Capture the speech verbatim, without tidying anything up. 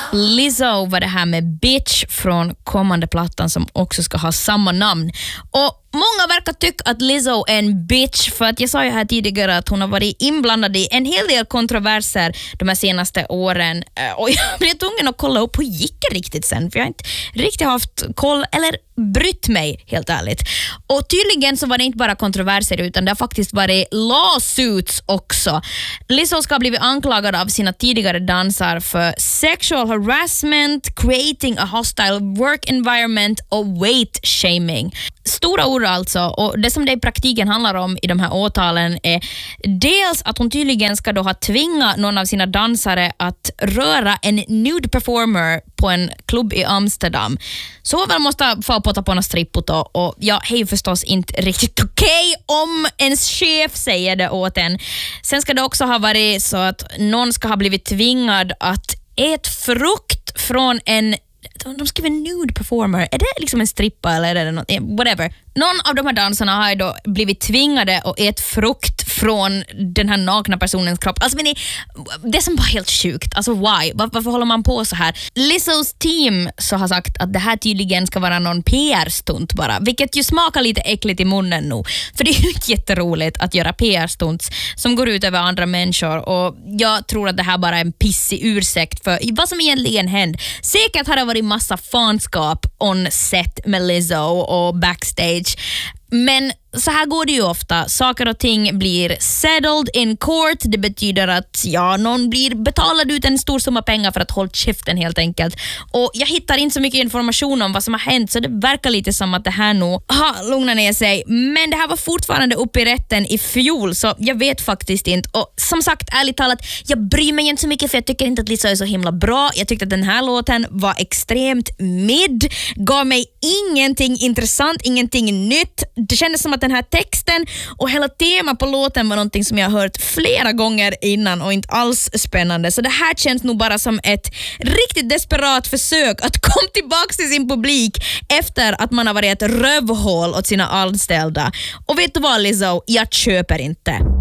Lizzo var det här med Bitch från kommande plattan som också ska ha samma namn. Och många verkar tycka att Lizzo är en bitch, för att jag sa ju här tidigare att hon har varit inblandad i en hel del kontroverser de här senaste åren. Och jag blev tvungen att kolla upp hur gick det riktigt sen, för jag har inte riktigt haft koll eller brytt mig, helt ärligt. Och tydligen så var det inte bara kontroverser, utan det har faktiskt varit lawsuits också. Lizzo ska ha blivit anklagad av sina tidigare dansare för sexual harassment, creating a hostile work environment och weight shaming. Stora ord alltså, och det som det i praktiken handlar om i de här åtalen är dels att hon tydligen ska då ha tvingat någon av sina dansare att röra en nude performer på en klubb i Amsterdam. Så hon väl måste få på på några strippot då, och ja, det är ju förstås inte riktigt okej om ens chef säger det åt en. Sen ska det också ha varit så att någon ska ha blivit tvingad att äta frukt från en, de skriver nude performer. Är det liksom en strippa eller är det något? Whatever. Någon av de här dansarna har då blivit tvingade att äta frukt från den här nakna personens kropp. Alltså, men det, det är som bara helt sjukt. Alltså why? Var, varför håller man på så här? Lizzos team så har sagt att det här tydligen ska vara någon P R-stunt bara. Vilket ju smakar lite äckligt i munnen nu. För det är ju inte jätteroligt att göra P R-stunts som går ut över andra människor. Och jag tror att det här bara är en pissig ursäkt för vad som egentligen hände. Säkert har det varit massa fanskap on set med Lizzo och backstage. Men så här går det ju ofta. Saker och ting blir settled in court. Det betyder att ja, någon blir betalad ut en stor summa pengar för att hålla käften helt enkelt. Och jag hittar inte så mycket information om vad som har hänt, så det verkar lite som att det här nog har lugnat ner sig. Men det här var fortfarande uppe i rätten i fjol, så jag vet faktiskt inte. Och som sagt, ärligt talat, jag bryr mig inte så mycket, för jag tycker inte att Lizzo är så himla bra. Jag tyckte att den här låten var extremt mid. Gav mig ingenting intressant, ingenting nytt. Det kändes som att den här texten och hela temat på låten var någonting som jag har hört flera gånger innan och inte alls spännande. Så det här känns nog bara som ett riktigt desperat försök att komma tillbaka till sin publik efter att man har varit ett rövhål åt sina anställda. Och vet du vad, Lizzo? Jag köper inte.